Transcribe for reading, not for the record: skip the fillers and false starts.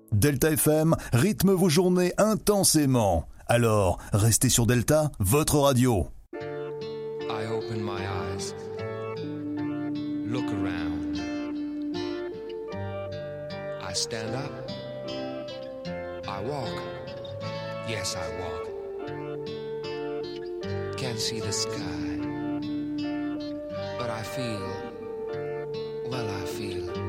Delta FM rythme vos journées intensément. Alors, restez sur Delta, votre radio. I open my eyes, look around. I stand up, I walk, yes I walk. Can't see the sky, but I feel, well I feel